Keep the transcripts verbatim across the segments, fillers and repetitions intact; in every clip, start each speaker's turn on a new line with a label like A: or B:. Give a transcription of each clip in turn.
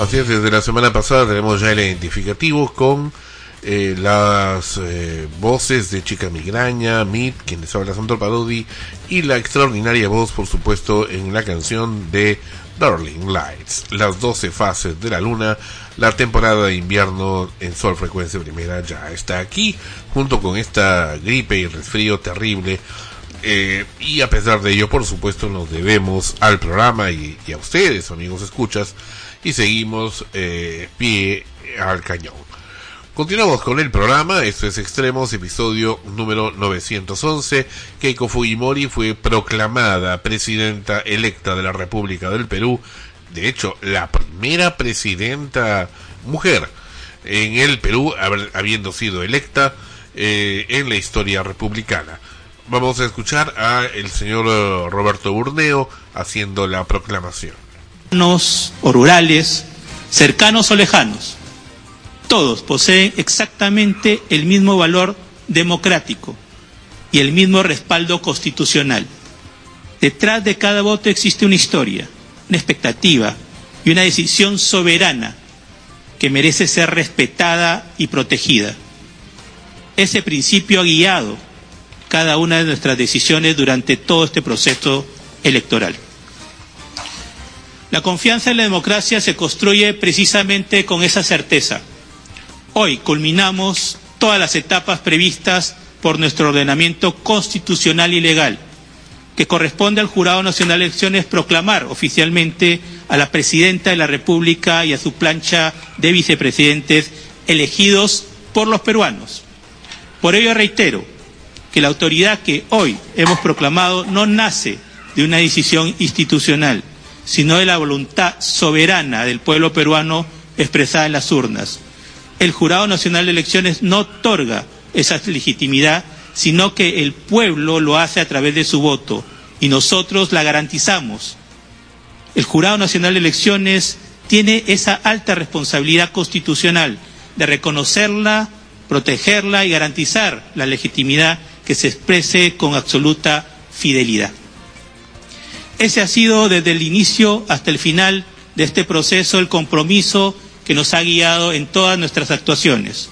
A: Así es, desde la semana pasada tenemos ya el identificativo con eh, las eh, voces de Chica Migraña, Meet, quien les habla Sandro Parodi, y la extraordinaria voz, por supuesto, en la canción de Darling Lights, las doce fases de la luna. La temporada de invierno en Sol Frecuencia Primera ya está aquí, junto con esta gripe y resfrío terrible. Eh, y a pesar de ello, por supuesto, nos debemos al programa y, y a ustedes, amigos escuchas, y seguimos eh, pie al cañón. Continuamos con el programa. Esto es Extremos, episodio número novecientos once. Keiko Fujimori fue proclamada presidenta electa de la República del Perú. De hecho, la primera presidenta mujer en el Perú, habiendo sido electa eh, en la historia republicana. Vamos a escuchar a el señor Roberto Burneo haciendo la proclamación.
B: O rurales, cercanos o lejanos, todos poseen exactamente el mismo valor democrático y el mismo respaldo constitucional. Detrás de cada voto existe una historia, una expectativa y una decisión soberana que merece ser respetada y protegida. Ese principio ha guiado cada una de nuestras decisiones durante todo este proceso electoral. La confianza en la democracia se construye precisamente con esa certeza. Hoy culminamos todas las etapas previstas por nuestro ordenamiento constitucional y legal, que corresponde al Jurado Nacional de Elecciones proclamar oficialmente a la Presidenta de la República y a su plancha de vicepresidentes elegidos por los peruanos. Por ello reitero que la autoridad que hoy hemos proclamado no nace de una decisión institucional, sino de la voluntad soberana del pueblo peruano expresada en las urnas. El Jurado Nacional de Elecciones no otorga esa legitimidad, sino que el pueblo lo hace a través de su voto, y nosotros la garantizamos. El Jurado Nacional de Elecciones tiene esa alta responsabilidad constitucional de reconocerla, protegerla y garantizar la legitimidad que se exprese con absoluta fidelidad. Ese ha sido desde el inicio hasta el final de este proceso el compromiso que nos ha guiado en todas nuestras actuaciones.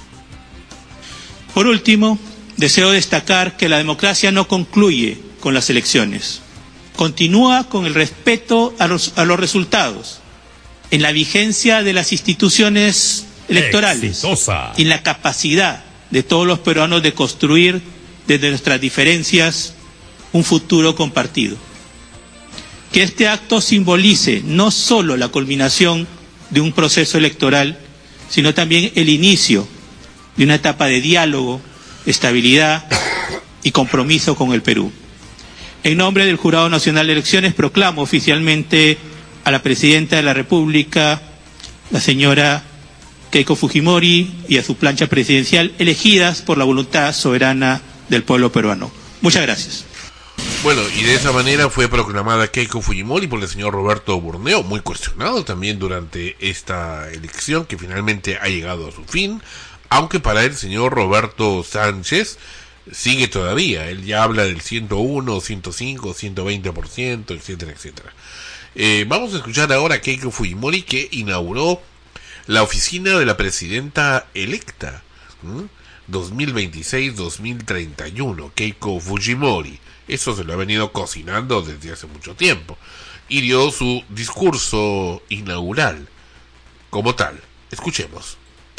B: Por último, deseo destacar que la democracia no concluye con las elecciones. Continúa con el respeto a los, a los resultados, en la vigencia de las instituciones electorales Exitosa. Y en la capacidad de todos los peruanos de construir desde nuestras diferencias un futuro compartido. Que este acto simbolice no solo la culminación de un proceso electoral, sino también el inicio de una etapa de diálogo, estabilidad y compromiso con el Perú. En nombre del Jurado Nacional de Elecciones proclamo oficialmente a la Presidenta de la República, la señora Keiko Fujimori, y a su plancha presidencial, elegidas por la voluntad soberana del pueblo peruano. Muchas gracias.
A: Bueno, y de esa manera fue proclamada Keiko Fujimori por el señor Roberto Burneo, muy cuestionado también durante esta elección que finalmente ha llegado a su fin, aunque para el señor Roberto Sánchez sigue todavía. Él ya habla del ciento uno, ciento cinco, ciento veinte por ciento, etcétera, etcétera. Eh, vamos a escuchar ahora a Keiko Fujimori, que inauguró la oficina de la presidenta electa, ¿Mm? dos mil veintiséis a dos mil treinta y uno, Keiko Fujimori. Eso se lo ha venido cocinando desde hace mucho tiempo. Y dio su discurso inaugural como tal. Escuchemos.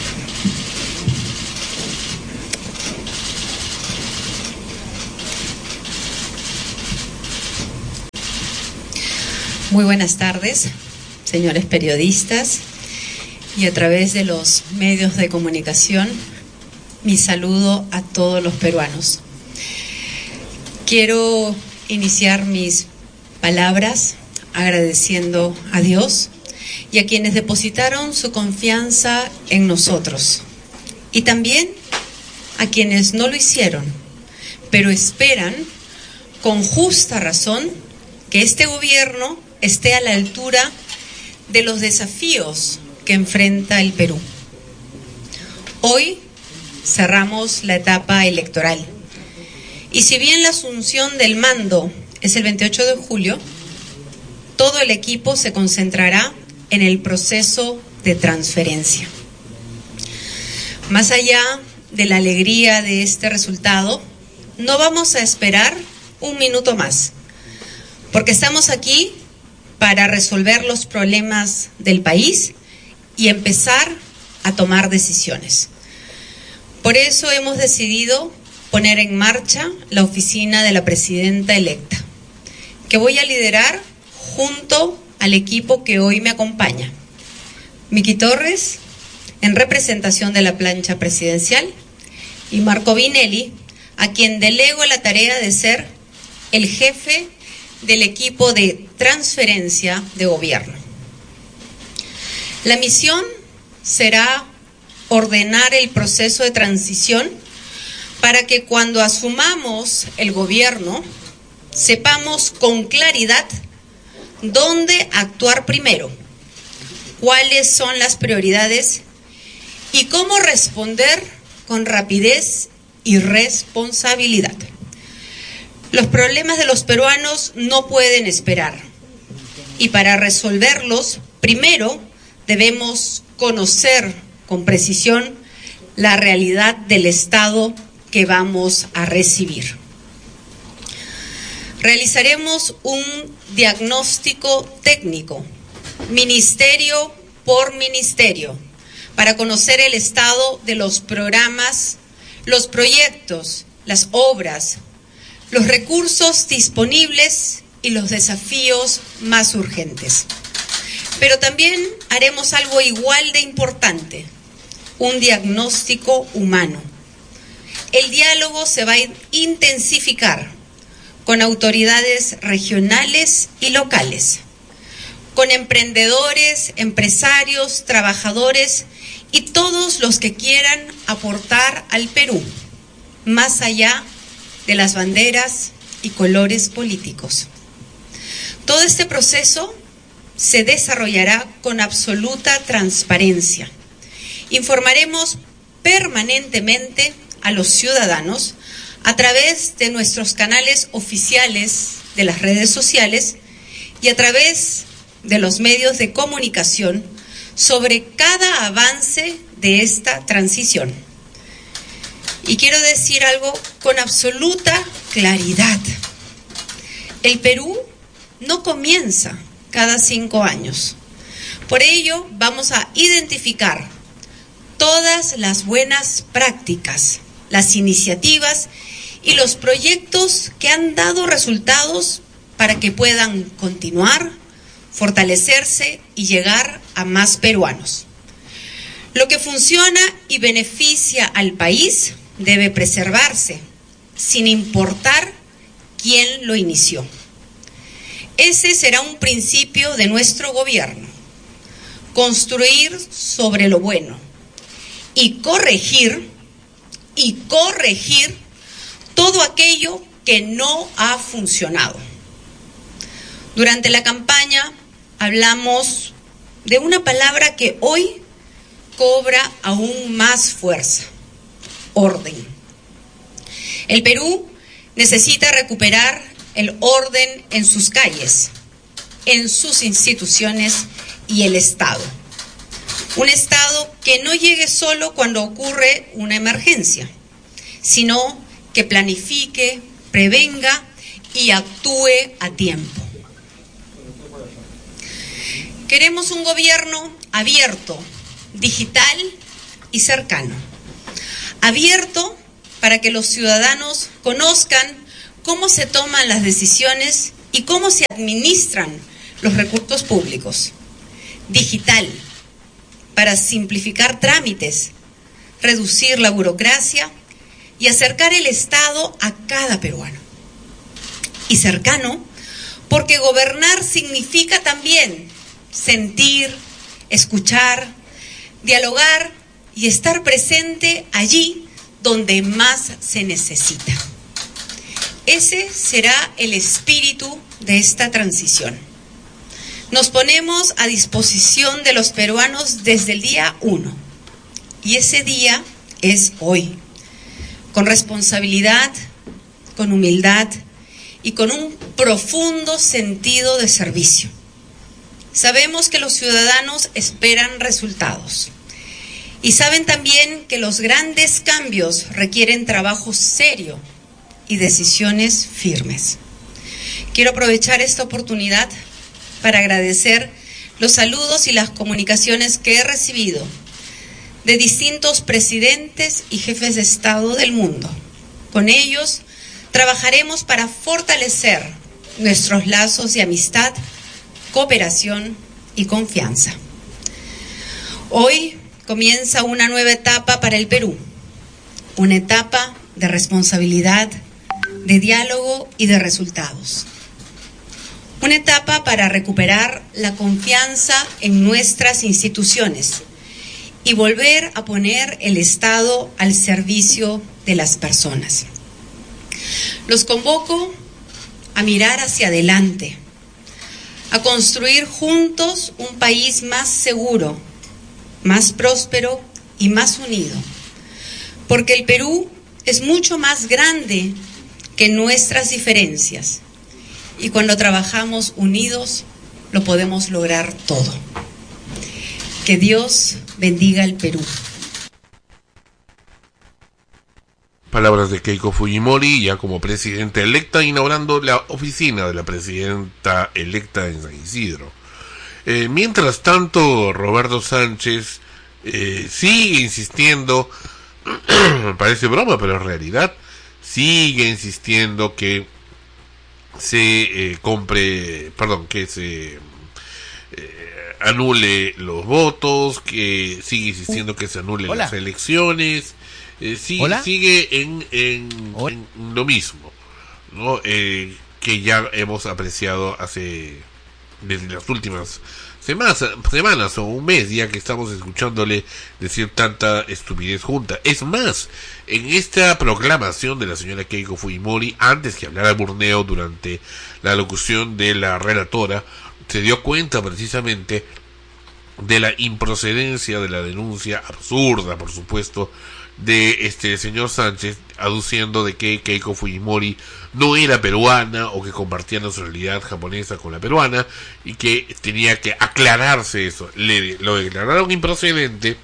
C: Muy buenas tardes, señores periodistas, y a través de los medios de comunicación, mi saludo a todos los peruanos. Quiero iniciar mis palabras agradeciendo a Dios y a quienes depositaron su confianza en nosotros, y también a quienes no lo hicieron, pero esperan con justa razón que este gobierno esté a la altura de los desafíos que enfrenta el Perú. Hoy cerramos la etapa electoral. Y si bien la asunción del mando es el veintiocho de julio, todo el equipo se concentrará en el proceso de transferencia. Más allá de la alegría de este resultado, no vamos a esperar un minuto más, porque estamos aquí para resolver los problemas del país y empezar a tomar decisiones. Por eso hemos decidido poner en marcha la oficina de la presidenta electa, que voy a liderar junto al equipo que hoy me acompaña. Miki Torres, en representación de la plancha presidencial, y Marco Vinelli, a quien delego la tarea de ser el jefe del equipo de transferencia de gobierno. La misión será ordenar el proceso de transición para que cuando asumamos el gobierno sepamos con claridad dónde actuar primero, cuáles son las prioridades y cómo responder con rapidez y responsabilidad. Los problemas de los peruanos no pueden esperar y para resolverlos, primero debemos conocer con precisión la realidad del Estado que vamos a recibir. Realizaremos un diagnóstico técnico, ministerio por ministerio, para conocer el estado de los programas, los proyectos, las obras, los recursos disponibles y los desafíos más urgentes. Pero también haremos algo igual de importante, un diagnóstico humano. El diálogo se va a intensificar con autoridades regionales y locales, con emprendedores, empresarios, trabajadores y todos los que quieran aportar al Perú, más allá de las banderas y colores políticos. Todo este proceso se desarrollará con absoluta transparencia. Informaremos permanentemente a los ciudadanos a través de nuestros canales oficiales de las redes sociales y a través de los medios de comunicación sobre cada avance de esta transición. Y quiero decir algo con absoluta claridad. El Perú no comienza cada cinco años. Por ello, vamos a identificar todas las buenas prácticas, las iniciativas y los proyectos que han dado resultados para que puedan continuar, fortalecerse y llegar a más peruanos. Lo que funciona y beneficia al país debe preservarse, sin importar quién lo inició. Ese será un principio de nuestro gobierno: construir sobre lo bueno y corregir, y corregir todo aquello que no ha funcionado. Durante la campaña hablamos de una palabra que hoy cobra aún más fuerza: orden. El Perú necesita recuperar el orden en sus calles, en sus instituciones y el Estado. Un Estado que no llegue solo cuando ocurre una emergencia, sino que planifique, prevenga y actúe a tiempo. Queremos un gobierno abierto, digital y cercano. Abierto para que los ciudadanos conozcan cómo se toman las decisiones y cómo se administran los recursos públicos. Digital, para simplificar trámites, reducir la burocracia y acercar el Estado a cada peruano. Y cercano, porque gobernar significa también sentir, escuchar, dialogar y estar presente allí donde más se necesita. Ese será el espíritu de esta transición. Nos ponemos a disposición de los peruanos desde el día uno, y ese día es hoy, con responsabilidad, con humildad y con un profundo sentido de servicio. Sabemos que los ciudadanos esperan resultados y saben también que los grandes cambios requieren trabajo serio y decisiones firmes. Quiero aprovechar esta oportunidad para agradecer los saludos y las comunicaciones que he recibido de distintos presidentes y jefes de Estado del mundo. Con ellos trabajaremos para fortalecer nuestros lazos de amistad, cooperación y confianza. Hoy comienza una nueva etapa para el Perú, una etapa de responsabilidad, de diálogo y de resultados. Una etapa para recuperar la confianza en nuestras instituciones y volver a poner el Estado al servicio de las personas. Los convoco a mirar hacia adelante, a construir juntos un país más seguro, más próspero y más unido, porque el Perú es mucho más grande que nuestras diferencias y cuando trabajamos unidos lo podemos lograr todo. Que Dios bendiga el Perú.
A: Palabras de Keiko Fujimori, ya como presidenta electa, inaugurando la oficina de la presidenta electa en San Isidro. Eh, mientras tanto, Roberto Sánchez eh, sigue insistiendo, parece broma, pero en realidad sigue insistiendo que se eh, compre, perdón, que se eh, anule los votos, que sigue insistiendo que se anulen
D: Hola.
A: las elecciones. Eh, sí, sigue en, en, en lo mismo, ¿no? Eh, que ya hemos apreciado hace desde las últimas semanas, semanas o un mes ya que estamos escuchándole decir tanta estupidez junta. Es más, en esta proclamación de la señora Keiko Fujimori, antes que hablara Burneo durante la locución de la relatora, se dio cuenta precisamente de la improcedencia de la denuncia absurda, por supuesto, de este señor Sánchez, aduciendo de que Keiko Fujimori no era peruana o que compartía nacionalidad japonesa con la peruana y que tenía que aclararse eso. Le, lo declararon improcedente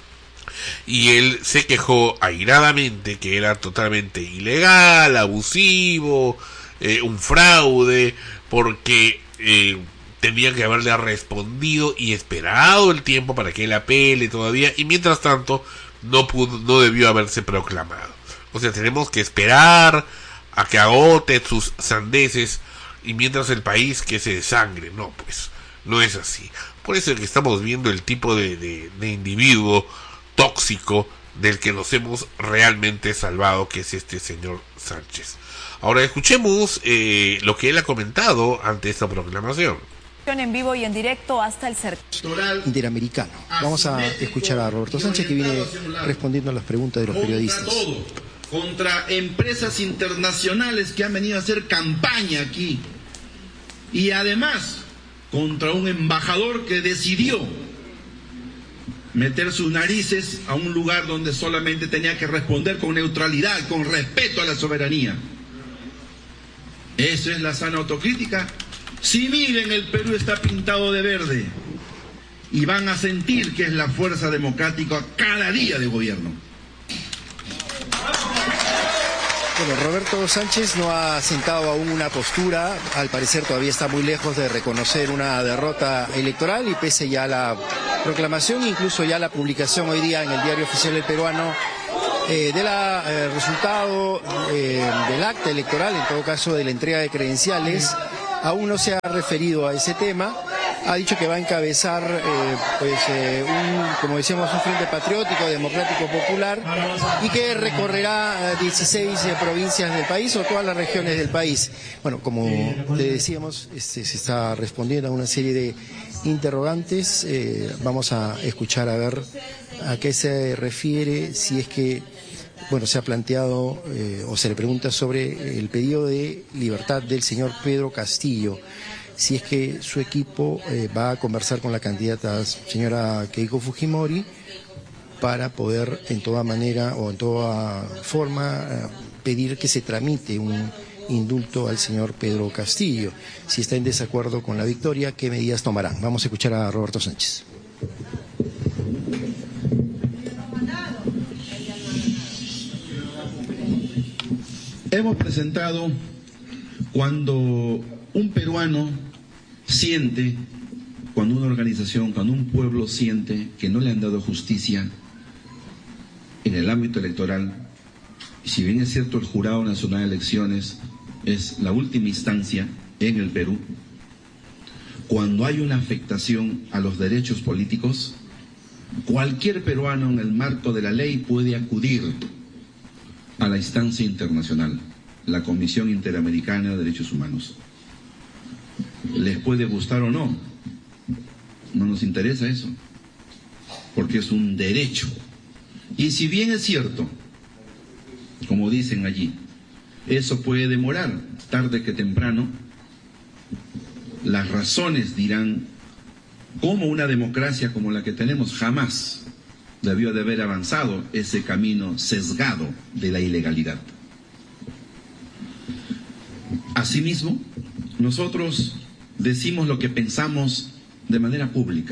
A: y él se quejó airadamente que era totalmente ilegal, abusivo, eh, un fraude, porque eh, tenía que haberle respondido y esperado el tiempo para que él apele todavía, y mientras tanto no pudo, no debió haberse proclamado. O sea, tenemos que esperar a que agote sus sandeces y mientras el país que se desangre. No, pues, no es así. Por eso es que estamos viendo el tipo de, de, de individuo tóxico del que nos hemos realmente salvado, que es este señor Sánchez. Ahora escuchemos eh, lo que él ha comentado ante esta proclamación.
E: En vivo y en directo hasta el
F: sector interamericano. Vamos a escuchar a Roberto Sánchez, que viene respondiendo a las preguntas de los periodistas.
G: Contra todo, contra empresas internacionales que han venido a hacer campaña aquí, y además contra un embajador que decidió meter sus narices a un lugar donde solamente tenía que responder con neutralidad, con respeto a la soberanía. ¿Eso es la sana autocrítica? Si miren, el Perú está pintado de verde y van a sentir que es la fuerza democrática cada día de gobierno.
F: Bueno, Roberto Sánchez no ha asentado aún una postura, al parecer todavía está muy lejos de reconocer una derrota electoral y pese ya a la proclamación, incluso ya la publicación hoy día en el Diario Oficial del Peruano eh, del eh, resultado eh, del acta electoral, en todo caso de la entrega de credenciales, aún no se ha referido a ese tema. Ha dicho que va a encabezar, eh, pues, eh, un, como decíamos, un frente patriótico, democrático, popular, y que recorrerá dieciséis eh, provincias del país o todas las regiones del país. Bueno, como le decíamos, este, se está respondiendo a una serie de interrogantes. Eh, vamos a escuchar a ver a qué se refiere, si es que, bueno, se ha planteado eh, o se le pregunta sobre el pedido de libertad del señor Pedro Castillo, si es que su equipo eh, va a conversar con la candidata señora Keiko Fujimori para poder en toda manera o en toda forma eh, pedir que se tramite un indulto al señor Pedro Castillo. Si está en desacuerdo con la victoria, ¿qué medidas tomarán? Vamos a escuchar a Roberto Sánchez.
G: Hemos presentado cuando un peruano siente, cuando una organización, cuando un pueblo siente que no le han dado justicia en el ámbito electoral, y si bien es cierto el Jurado Nacional de Elecciones es la última instancia en el Perú, cuando hay una afectación a los derechos políticos, cualquier peruano en el marco de la ley puede acudir a la instancia internacional, la Comisión Interamericana de Derechos Humanos. Les puede gustar o no, no nos interesa eso, porque es un derecho. Y si bien es cierto, como dicen allí, eso puede demorar, tarde que temprano, las razones dirán cómo una democracia como la que tenemos jamás debió de haber avanzado ese camino sesgado de la ilegalidad. Asimismo, nosotros decimos lo que pensamos de manera pública.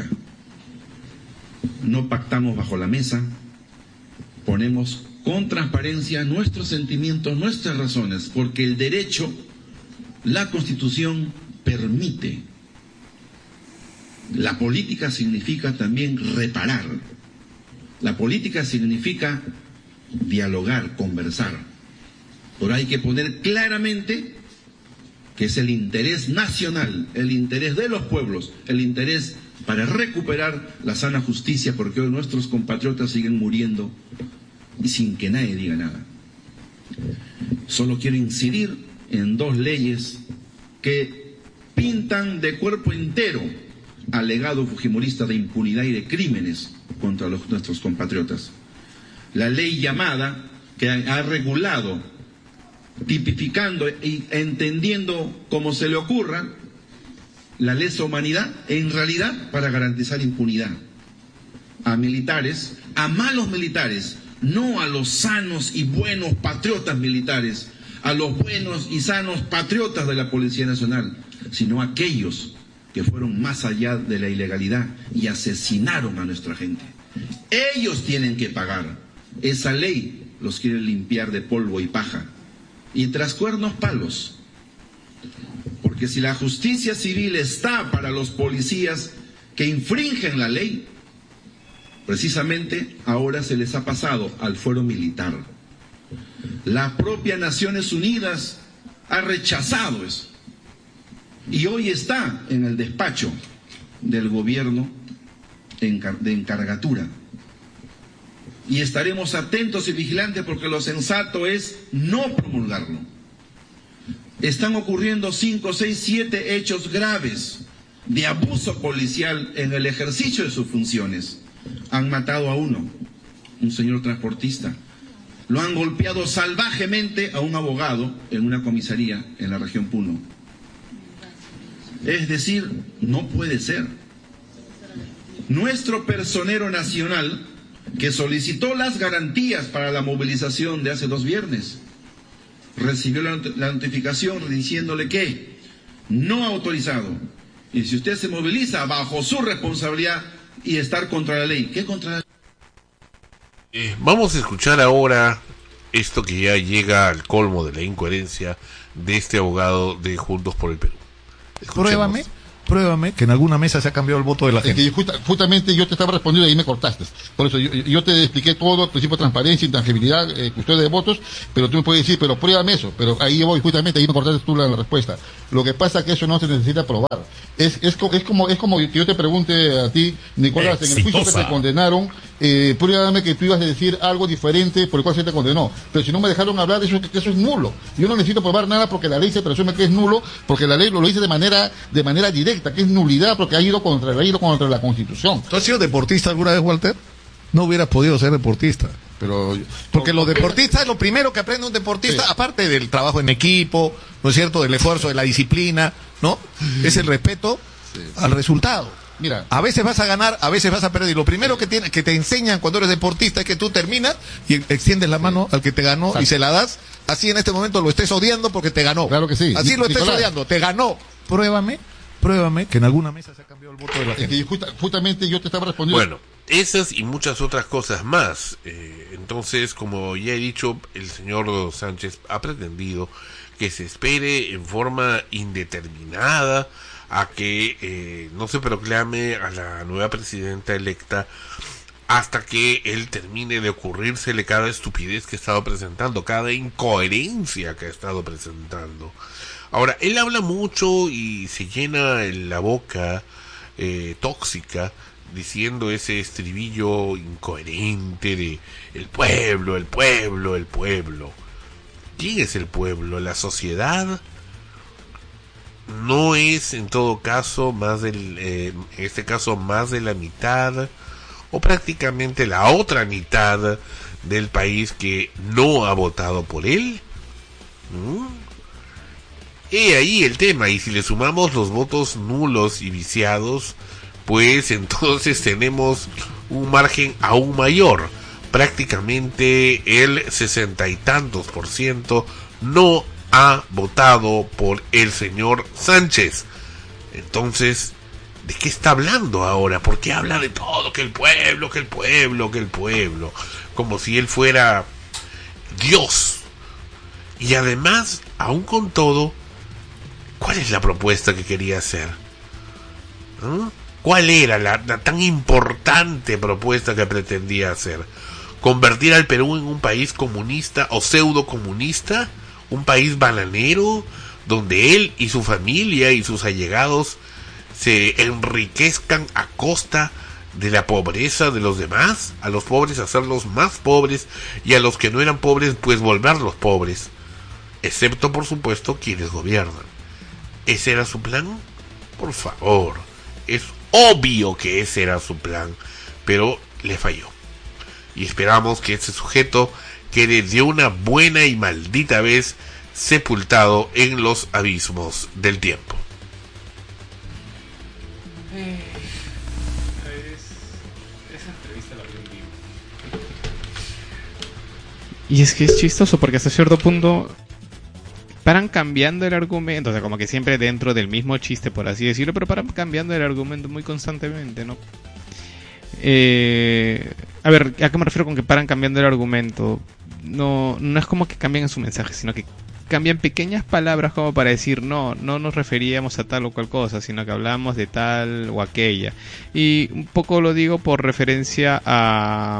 G: No pactamos bajo la mesa, ponemos con transparencia nuestros sentimientos, nuestras razones, porque el derecho, la Constitución permite. La política significa también reparar. La política significa dialogar, conversar. Pero hay que poner claramente que es el interés nacional, el interés de los pueblos, el interés para recuperar la sana justicia, porque hoy nuestros compatriotas siguen muriendo y sin que nadie diga nada. Solo quiero incidir en dos leyes que pintan de cuerpo entero al legado fujimorista de impunidad y de crímenes contra los, nuestros compatriotas. La ley llamada, que ha regulado, tipificando y entendiendo como se le ocurra, la lesa humanidad, en realidad para garantizar impunidad a militares, a malos militares, no a los sanos y buenos patriotas militares, a los buenos y sanos patriotas de la Policía Nacional, sino a aquellos que fueron más allá de la ilegalidad y asesinaron a nuestra gente. Ellos tienen que pagar. Esa ley los quiere limpiar de polvo y paja y tras cuernos palos. Porque si la justicia civil está para los policías que infringen la ley, precisamente ahora se les ha pasado al fuero militar. La propia Naciones Unidas ha rechazado eso. Y hoy está en el despacho del gobierno de encargatura. Y estaremos atentos y vigilantes porque lo sensato es no promulgarlo. Están ocurriendo cinco, seis, siete hechos graves de abuso policial en el ejercicio de sus funciones. Han matado a uno, un señor transportista. Lo han golpeado salvajemente a un abogado en una comisaría en la región Puno. Es decir, no puede ser. Nuestro personero nacional, que solicitó las garantías para la movilización de hace dos viernes, recibió la, la notificación diciéndole que no autorizado. Y si usted se moviliza bajo su responsabilidad y estar contra la ley, ¿qué contra la ley?
A: Eh, vamos a escuchar ahora esto que ya llega al colmo de la incoherencia de este abogado de Juntos por el Perú. Escuchemos.
D: Pruébame, pruébame que en alguna mesa se ha cambiado el voto de la gente.
H: Es que justa, justamente yo te estaba respondiendo y ahí me cortaste. Por eso yo, yo te expliqué todo, el principio de transparencia, intangibilidad, eh, custodia de votos, pero tú me puedes decir, pero pruébame eso. Pero ahí voy, justamente ahí me cortaste tú la, la respuesta. Lo que pasa es que eso no se necesita probar. Es, es, es como es como que yo te pregunte a ti, Nicolás, Exitosa. En el juicio que te condenaron, eh, pruébame que tú ibas a decir algo diferente por el cual se te condenó. Pero si no me dejaron hablar, eso, eso es nulo. Yo no necesito probar nada porque la ley se presume que es nulo, porque la ley lo, lo dice de manera de manera directa, que es nulidad, porque ha ido contra, ha ido contra la Constitución.
D: ¿Tú has sido deportista alguna vez, Walter? No hubieras podido ser deportista. Pero porque los deportistas es lo primero que aprende un deportista, sí. Aparte del trabajo en equipo, ¿no es cierto? Del esfuerzo, de la disciplina, ¿no? Es el respeto sí. al resultado. Mira, a veces vas a ganar, a veces vas a perder. Y lo primero que, tiene, que te enseñan cuando eres deportista es que tú terminas y extiendes la mano sí. al que te ganó Exacto. y se la das así en este momento lo estés odiando porque te ganó.
H: Claro que sí.
D: Así lo estés
H: Nicolás.
D: odiando, te ganó. Pruébame, pruébame que en alguna mesa se ha cambiado el voto de la
H: Es
D: gente.
H: que justa- justamente yo te estaba respondiendo.
A: Bueno, esas y muchas otras cosas más. Eh, entonces, como ya he dicho, el señor Sánchez ha pretendido que se espere en forma indeterminada a que eh, no se proclame a la nueva presidenta electa hasta que él termine de ocurrírsele cada estupidez que ha estado presentando, cada incoherencia que ha estado presentando. Ahora, él habla mucho y se llena la boca eh, tóxica diciendo ese estribillo incoherente de el pueblo, el pueblo, el pueblo. ¿Quién es el pueblo? ¿La sociedad? No es en todo caso más del, eh, en este caso más de la mitad o prácticamente la otra mitad del país que no ha votado por él. ¿Mm? He ahí el tema, y si le sumamos los votos nulos y viciados, pues entonces tenemos un margen aún mayor. Prácticamente el sesenta y tantos por ciento no ha votado por el señor Sánchez. Entonces, ¿de qué está hablando ahora? ¿Por qué habla de todo? Que el pueblo, que el pueblo, que el pueblo. Como si él fuera Dios. Y además, aún con todo, ¿cuál es la propuesta que quería hacer? ¿Mm? ¿Cuál era la, la tan importante propuesta que pretendía hacer? ¿Convertir al Perú en un país comunista o pseudo comunista? ¿Un país bananero? Donde él y su familia y sus allegados se enriquezcan a costa de la pobreza de los demás, a los pobres hacerlos más pobres y a los que no eran pobres pues volverlos pobres, excepto por supuesto quienes gobiernan. ¿Ese era su plan? Por favor, es obvio que ese era su plan, pero le falló. Y esperamos que este sujeto quede de una buena y maldita vez sepultado en los abismos del tiempo.
I: Y es que es chistoso porque hasta cierto punto paran cambiando el argumento, o sea, como que siempre dentro del mismo chiste, por así decirlo, pero paran cambiando el argumento muy constantemente, ¿no? Eh, a ver, ¿a qué me refiero con que paran cambiando el argumento? No, no es como que cambien su mensaje, sino que cambian pequeñas palabras como para decir no, no nos referíamos a tal o cual cosa, sino que hablábamos de tal o aquella. Y un poco lo digo por referencia a...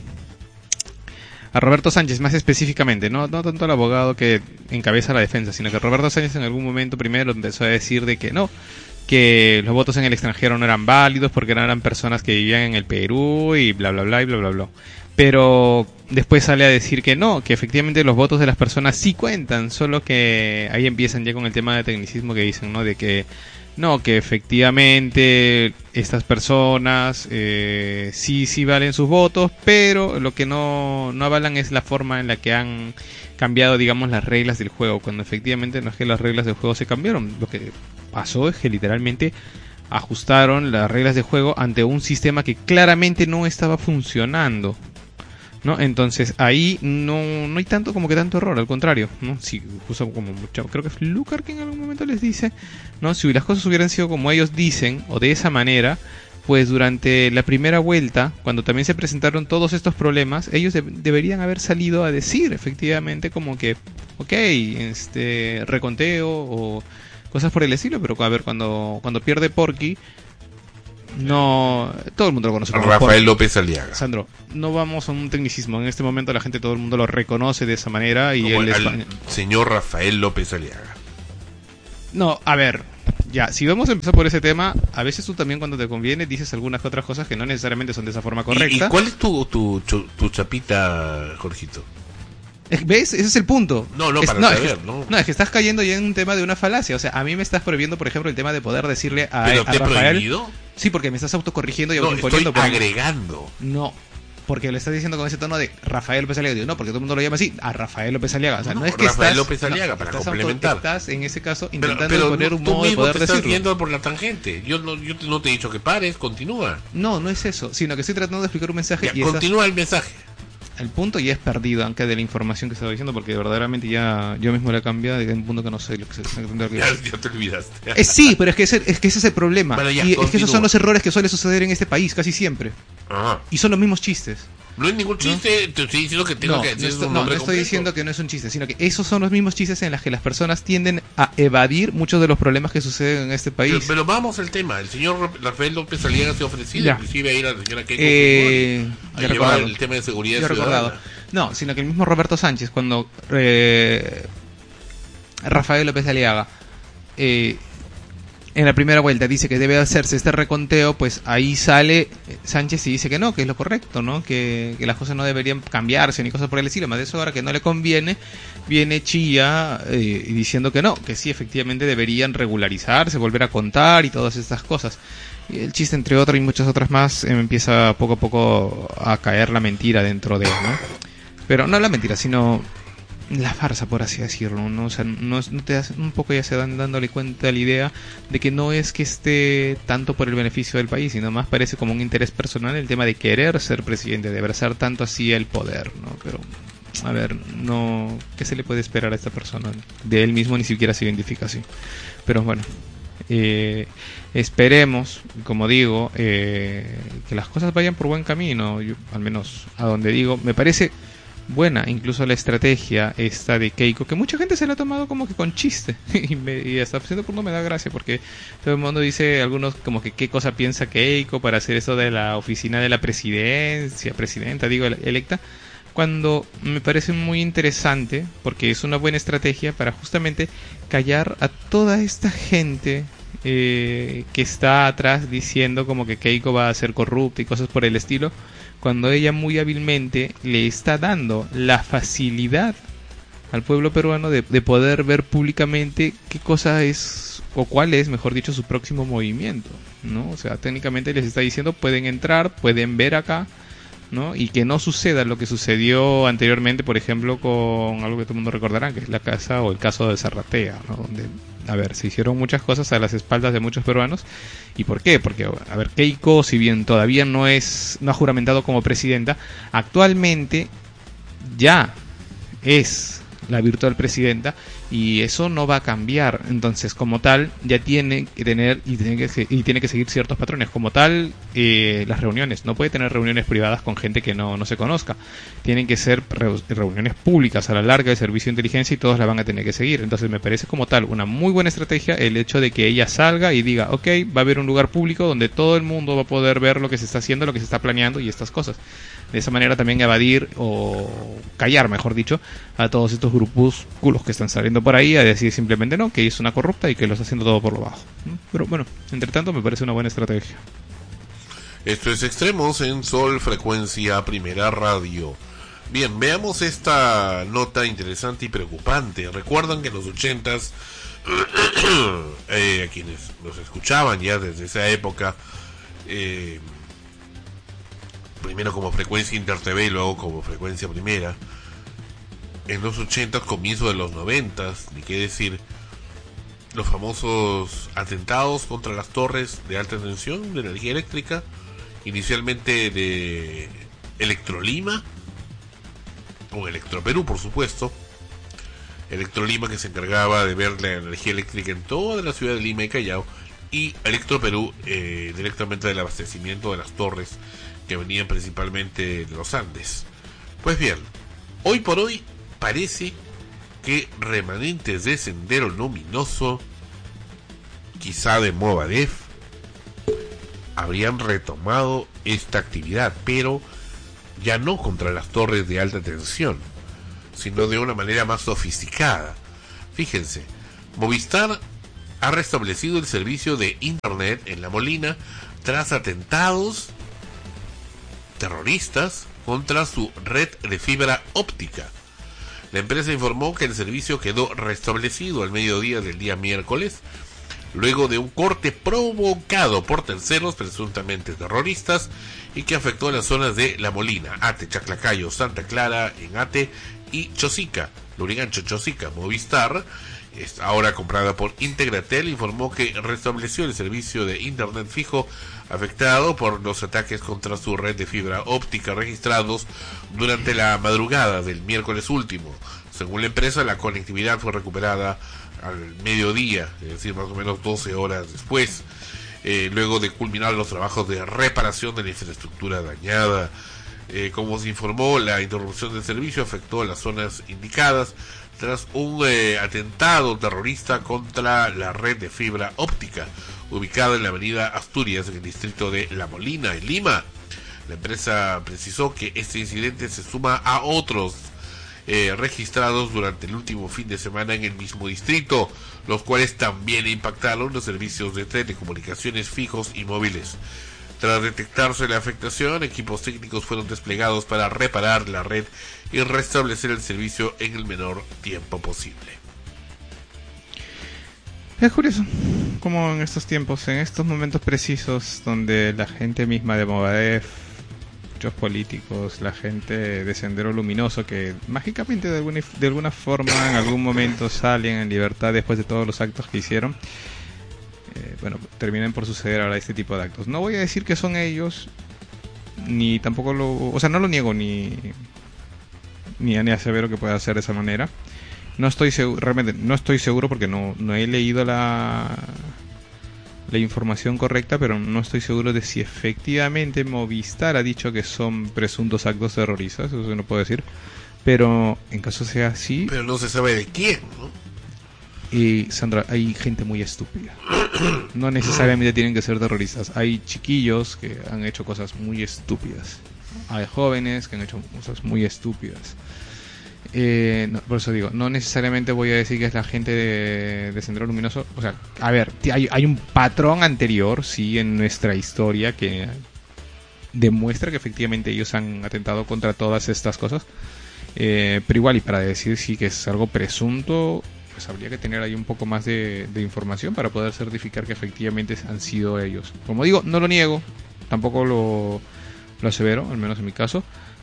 I: a Roberto Sánchez más específicamente, no, no tanto al abogado que encabeza la defensa, sino que Roberto Sánchez en algún momento primero empezó a decir de que no, que los votos en el extranjero no eran válidos porque no eran personas que vivían en el Perú y bla bla bla y bla bla bla. Pero después sale a decir que no, que efectivamente los votos de las personas sí cuentan, solo que ahí empiezan ya con el tema de tecnicismo que dicen, ¿no? De que no, que efectivamente estas personas eh, sí, sí valen sus votos, pero lo que no, no avalan es la forma en la que han cambiado, digamos, las reglas del juego, cuando efectivamente no es que las reglas del juego se cambiaron. Lo que pasó es que literalmente ajustaron las reglas de juego ante un sistema que claramente no estaba funcionando, ¿no? Entonces ahí no, no hay tanto como que tanto error, al contrario, ¿no? Si, justo como mucho, creo que es Lucar que en algún momento les dice, ¿no? Si las cosas hubieran sido como ellos dicen o de esa manera, pues durante la primera vuelta, cuando también se presentaron todos estos problemas, ellos de- deberían haber salido a decir efectivamente como que, ok, este reconteo o cosas por el estilo, pero a ver, cuando cuando pierde Porky, no, todo el mundo lo conoce como
A: Rafael
I: Porky.
A: López Aliaga.
I: Sandro, no vamos a un tecnicismo. En este momento la gente, todo el mundo lo reconoce de esa manera y
A: Como
I: él es...
A: al señor Rafael López Aliaga.
I: No, a ver, ya, si vamos a empezar por ese tema, a veces tú también cuando te conviene dices algunas que otras cosas que no necesariamente son de esa forma
A: ¿Y,
I: correcta.
A: y cuál es tu, tu, tu, tu chapita, Jorgito?
I: ¿Ves? Ese es el punto.
A: No, no,
I: Es-
A: para
I: es
A: saber,
I: que,
A: ¿no?
I: no, es que estás cayendo ya en un tema de una falacia. O sea, a mí me estás prohibiendo, por ejemplo, el tema de poder decirle a,
A: ¿Pero
I: a
A: te he
I: Rafael...
A: prohibido?
I: Sí, porque me estás autocorrigiendo y
A: No, estoy
I: autoimponiendo. porque-
A: agregando.
I: No, porque le estás diciendo con ese tono de Rafael López Aliaga. Digo, no, porque todo el mundo lo llama así, a Rafael López Aliaga. O sea, no,
A: No,
I: es que
A: Rafael
I: estás,
A: López Aliaga,
I: no,
A: para
I: estás
A: complementar.
I: auto- estás en ese caso
A: Pero,
I: intentando
A: pero
I: poner
A: no-
I: un
A: tú
I: modo de
A: mismo
I: poder
A: te estás
I: decirlo.
A: yendo por la tangente. Yo no, yo te- no te he dicho que pares, continúa.
I: No, no es eso, sino que estoy tratando de explicar un mensaje
A: Ya,
I: y estás-
A: continúa el mensaje.
I: el punto ya es perdido, aunque de la información que estaba diciendo, porque verdaderamente ya yo mismo la he cambiado y en un punto que no sé lo que se
A: ya, ya te olvidaste.
I: Eh, sí, pero es que, ese, es que ese es el problema.
A: Bueno, ya,
I: y es que esos son los errores que suelen suceder en este país casi siempre.
A: Ajá.
I: Y son los mismos chistes.
A: No es ningún chiste, ¿no? Te estoy diciendo que tengo
I: no,
A: que
I: no
A: decir
I: estoy,
A: un
I: no,
A: nombre
I: no estoy
A: completo.
I: diciendo que no es un chiste, sino que esos son los mismos chistes en los que las personas tienden a evadir muchos de los problemas que suceden en este país.
A: Pero, pero vamos al tema. El señor Rafael López Aliaga se ha ofrecido,
I: Ya.
A: inclusive a ir a la señora Keiko
I: Eh,
A: a
I: ya
A: llevar
I: recordado.
A: el tema de seguridad
I: Ya
A: ciudadana.
I: recordado. No, sino que el mismo Roberto Sánchez, cuando eh, Rafael López Aliaga eh, en la primera vuelta dice que debe hacerse este reconteo, pues ahí sale Sánchez y dice que no, que es lo correcto, ¿no? Que, que las cosas no deberían cambiarse ni cosas por el estilo. Más de eso, ahora que no le conviene, viene Chía eh, diciendo que no, que sí, efectivamente deberían regularizarse, volver a contar y todas estas cosas. Y el chiste, entre otras y muchas otras más, eh, empieza poco a poco a caer la mentira dentro de él, ¿no? Pero no la mentira, sino la farsa, por así decirlo, ¿no? O sea, no, no te das, un poco ya se dan dándole cuenta la idea de que no es que esté tanto por el beneficio del país, sino más parece como un interés personal el tema de querer ser presidente, de abrazar tanto así el poder, ¿no? Pero, a ver, no, ¿qué se le puede esperar a esta persona? De él mismo ni siquiera se identifica así. Pero bueno, eh, esperemos, como digo, eh, que las cosas vayan por buen camino. Yo, al menos a donde digo, me parece buena incluso la estrategia esta de Keiko, que mucha gente se la ha tomado como que con chiste y, me, y hasta cierto punto me da gracia, porque todo el mundo dice, algunos como que qué cosa piensa Keiko para hacer eso de la oficina de la presidencia, presidenta, digo, electa, cuando me parece muy interesante, porque es una buena estrategia para justamente callar a toda esta gente eh, que está atrás diciendo como que Keiko va a ser corrupta y cosas por el estilo, cuando ella muy hábilmente le está dando la facilidad al pueblo peruano de, de poder ver públicamente qué cosa es, o cuál es, mejor dicho, su próximo movimiento, ¿no? O sea, técnicamente les está diciendo, pueden entrar, pueden ver acá, ¿no? Y que no suceda lo que sucedió anteriormente, por ejemplo, con algo que todo el mundo recordará, que es la casa o el caso de Zarratea, ¿no? Donde, a ver, se hicieron muchas cosas a las espaldas de muchos peruanos. ¿Y por qué? Porque, a ver, Keiko, si bien todavía no es, no ha juramentado como presidenta, actualmente ya es la virtual presidenta, y eso no va a cambiar. Entonces, como tal, ya tiene que tener y tiene que, y tiene que seguir ciertos patrones. Como tal, eh, las reuniones, no puede tener reuniones privadas con gente que no, no se conozca. Tienen que ser re- reuniones públicas a la larga de servicio de inteligencia, y todos la van a tener que seguir. Entonces, me parece como tal una muy buena estrategia el hecho de que ella salga y diga, ok, va a haber un lugar público donde todo el mundo va a poder ver lo que se está haciendo, lo que se está planeando y estas cosas. De esa manera también evadir o callar, mejor dicho, a todos estos grupúsculos que están saliendo por ahí a decir simplemente no, que es una corrupta y que lo está haciendo todo por lo bajo. Pero bueno, entre tanto me parece una buena estrategia.
A: Esto es Extremos en Sol Frecuencia Primera Radio. Bien, veamos esta nota interesante y preocupante. Recuerdan que en los ochentas, eh, a quienes nos escuchaban ya desde esa época, eh, primero como Frecuencia Inter T V y luego como Frecuencia Primera, en los ochentas, comienzo de los noventas, ni qué decir, los famosos atentados contra las torres de alta tensión de energía eléctrica, inicialmente de Electrolima, o Electroperú, por supuesto. Electrolima, que se encargaba de ver la energía eléctrica en toda la ciudad de Lima y Callao, y Electroperú, eh, directamente del abastecimiento de las torres que venían principalmente de los Andes. Pues bien, hoy por hoy parece que remanentes de Sendero Luminoso, quizá de Movadef, habrían retomado esta actividad, pero ya no contra las torres de alta tensión, sino de una manera más sofisticada. Fíjense, Movistar ha restablecido el servicio de internet en La Molina tras atentados terroristas contra su red de fibra óptica. La empresa informó que el servicio quedó restablecido al mediodía del día miércoles, luego de un corte provocado por terceros presuntamente terroristas y que afectó a las zonas de La Molina, Ate, Chaclacayo, Santa Clara en Ate y Chosica, Lurigancho, Chosica. Movistar es ahora comprada por Integratel, informó que restableció el servicio de internet fijo afectado por los ataques contra su red de fibra óptica registrados durante la madrugada del miércoles último. Según la empresa, la conectividad fue recuperada al mediodía, es decir, más o menos doce horas después, eh, luego de culminar los trabajos de reparación de la infraestructura dañada. Eh, como se informó, la interrupción del servicio afectó a las zonas indicadas tras un eh, atentado terrorista contra la red de fibra óptica ubicada en la avenida Asturias, en el distrito de La Molina, en Lima. La empresa precisó que este incidente se suma a otros eh, registrados durante el último fin de semana en el mismo distrito, los cuales también impactaron los servicios de telecomunicaciones fijos y móviles. Tras detectarse la afectación, equipos técnicos fueron desplegados para reparar la red y restablecer el servicio en el menor tiempo posible.
I: Es curioso como en estos tiempos, en estos momentos precisos donde la gente misma de Movadef, muchos políticos, la gente de Sendero Luminoso, que mágicamente de alguna, de alguna forma en algún momento salen en libertad después de todos los actos que hicieron, eh, bueno, terminan por suceder ahora este tipo de actos. No voy a decir que son ellos, ni tampoco lo, o sea, no lo niego ni ni, ni asevero que pueda ser de esa manera. No estoy seguro, realmente no estoy seguro porque no, no he leído la la información correcta, pero no estoy seguro de si efectivamente Movistar ha dicho que son presuntos actos terroristas, eso se no puedo decir, pero en caso sea así...
A: Pero no se sabe de quién, ¿no?
I: Y Sandra, hay gente muy estúpida. No necesariamente tienen que ser terroristas. Hay chiquillos que han hecho cosas muy estúpidas. Hay jóvenes que han hecho cosas muy estúpidas. Eh, no, por eso digo, no necesariamente voy a decir que es la gente de, de Sendero Luminoso. O sea, a ver, hay, hay un patrón anterior, sí, en nuestra historia que demuestra que efectivamente ellos han atentado contra todas estas cosas. Eh, pero igual, y para decir sí que es algo presunto, pues habría que tener ahí un poco más de, de información para poder certificar que efectivamente han sido ellos. Como digo, no lo niego, tampoco lo, lo asevero, al menos en mi caso.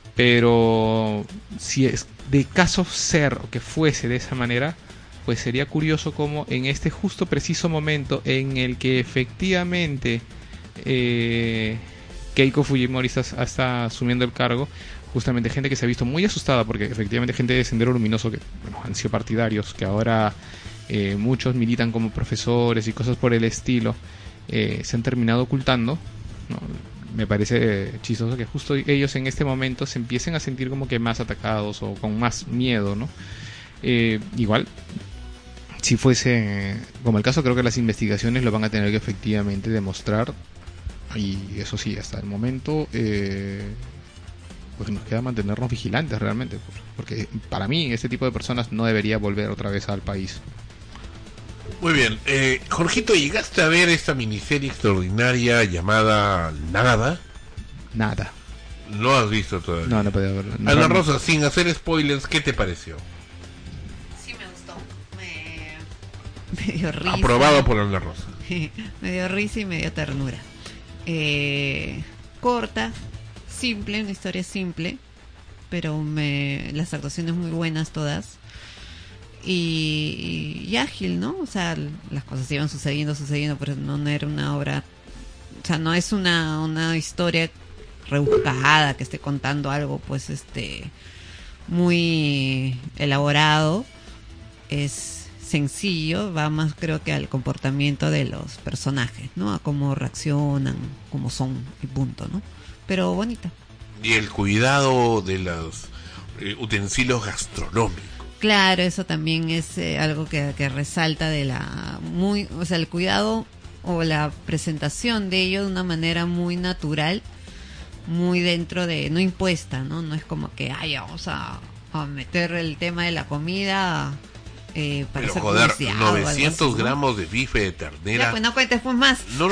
I: Pero si es de caso ser o que fuese de esa manera, pues sería curioso como en este justo preciso momento en el que efectivamente eh, Keiko Fujimori está, está asumiendo el cargo, justamente gente que se ha visto muy asustada porque efectivamente gente de Sendero Luminoso que bueno, han sido partidarios, que ahora eh, muchos militan como profesores y cosas por el estilo, eh, se han terminado ocultando, ¿no? Me parece chistoso que justo ellos en este momento se empiecen a sentir como que más atacados o con más miedo, ¿no? Eh, igual, si fuese como el caso, creo que las investigaciones lo van a tener que efectivamente demostrar, y eso sí, hasta el momento eh, pues nos queda mantenernos vigilantes realmente, porque para mí este tipo de personas no debería volver otra vez al país.
A: Muy bien, eh, Jorgito, ¿llegaste a ver esta miniserie extraordinaria llamada Nada?
I: Nada.
A: ¿No has visto todavía?
I: No, no podía verlo. No,
A: Ana
I: no.
A: Rosa, sin hacer spoilers, ¿qué te pareció?
J: Sí me gustó. Me, me dio risa.
A: Aprobado por Ana Rosa.
J: Me dio risa y me dio ternura. Eh, corta, simple, una historia simple, pero me las actuaciones muy buenas todas. Y, y ágil, ¿no? O sea, las cosas iban sucediendo, sucediendo, pero no, no era una obra, o sea, no es una, una historia rebuscada que esté contando algo, pues, este, muy elaborado. Es sencillo, va más, creo que al comportamiento de los personajes, ¿no? A cómo reaccionan, cómo son y punto, ¿no? Pero bonita.
A: Y el cuidado de los eh, utensilios gastronómicos.
J: Claro, eso también es eh, algo que, que resalta de la muy, o sea, el cuidado o la presentación de ello de una manera muy natural, muy dentro de, no impuesta, ¿no? No es como que, ay, vamos a, a meter el tema de la comida eh, para
A: Pero
J: hacer
A: joder,
J: publicidad o algo
A: novecientos
J: así, ¿no?
A: gramos de bife de ternera.
J: Ya, pues no cuentes pues más.
A: No